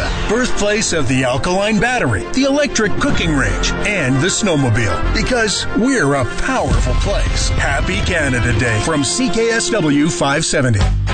birthplace of the alkaline battery, the electric cooking range, and the snowmobile. Because we're a powerful place. Happy Canada Day from CKSW 570.